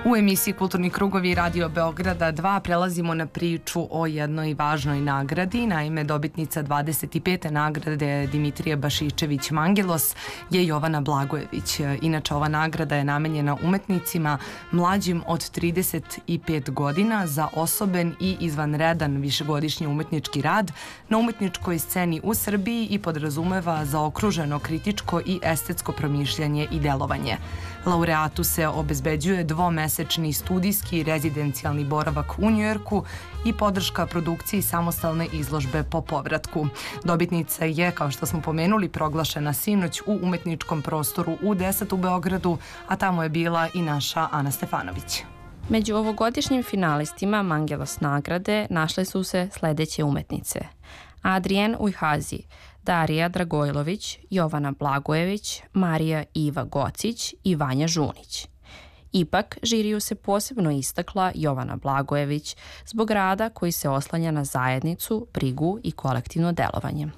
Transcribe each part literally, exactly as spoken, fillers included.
U emisiji Kulturni krugovi Radio Beograda dva prelazimo na priču o jednoj važnoj nagradi. Naime, dobitnica dvadeset pete nagrade Dimitrije Bašićević Mangelos je Jovana Blagojević. Inače, ova nagrada je namenjena umetnicima mlađim od trideset pet godina za osoben i izvanredan višegodišnji umetnički rad na umetničkoj sceni u Srbiji i podrazumeva zaokruženo kritičko i estetsko promišljanje i delovanje. Laureatu se obezbeđuje dvomesečni studijski i rezidencijalni boravak u Njujorku i podrška produkciji samostalne izložbe po povratku. Dobitnica je, kao što smo pomenuli, proglašena sinoć u umetničkom prostoru U deset u Beogradu, a tamo je bila i naša Ana Stefanović. Među ovogodišnjim finalistima Mangelos nagrade našle su se sledeće umetnice: Adrijen Ujhazi, Darija Dragojlović, Jovana Blagojević, Marija Iva Gocić i Vanja Žunić. Ipak, žiriju se posebno istakla Jovana Blagojević zbog rada koji se oslanja na zajednicu, brigu i kolektivno delovanje.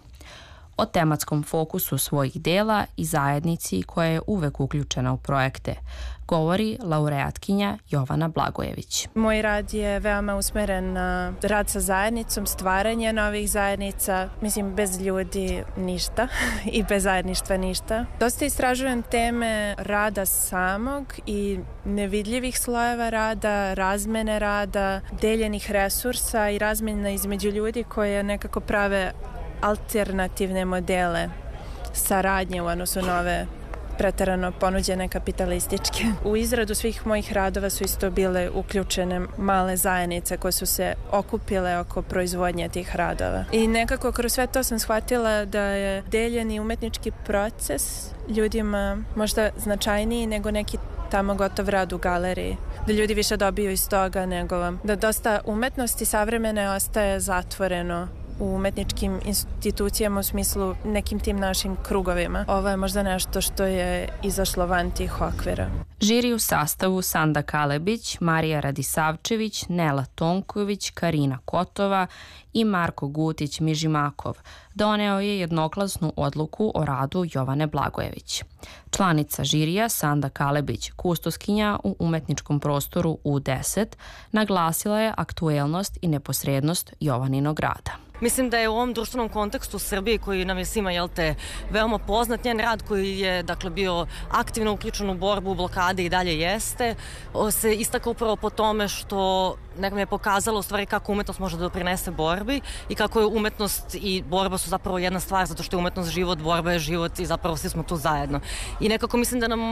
O tematskom fokusu svojih dela i zajednici koja je uvek uključena u projekte govori laureatkinja Jovana Blagojević. Moj rad je veoma usmeren na rad sa zajednicom, stvaranje novih zajednica. Mislim, bez ljudi ništa i bez zajedništva ništa. Dosta istražujem teme rada samog i nevidljivih slojeva rada, razmene rada, deljenih resursa i razmena između ljudi koje nekako prave alternativne modele saradnje u odnosu na ove preterano ponuđene kapitalističke. U izradu svih mojih radova su isto bile uključene male zajednice koje su se okupile oko proizvodnje tih radova. I nekako kroz sve to sam shvatila da je deljeni umetnički proces ljudima možda značajniji nego neki tamo gotov rad u galeriji. Da ljudi više dobiju iz toga nego da dosta umetnosti savremene ostaje zatvoreno u umetničkim institucijama u smislu nekim tim našim krugovima. Ovo je možda nešto što je izašlo van tih okvira. Žiri u sastavu Sanda Kalebić, Marija Radisavčević, Nela Tonković, Karina Kotova i Marko Gutić Mižimakov doneo je jednoglasnu odluku o radu Jovane Blagojević. Članica žirija Sanda Kalebić, kustoskinja u umetničkom prostoru U deset, naglasila je aktuelnost i neposrednost Jovaninog rada. Mislim da je u ovom društvenom kontekstu u Srbiji, koji nam je svima, jel te, veoma poznat, njen rad koji je, dakle, bio aktivno uključen u borbu, u blokade i dalje jeste, se istakao upravo po tome što nekam je pokazalo u stvari kako umetnost može da doprinese borbi i kako je umetnost i borba su zapravo jedna stvar, zato što je umetnost život, borba je život i zapravo svi smo tu zajedno. I nekako mislim da nam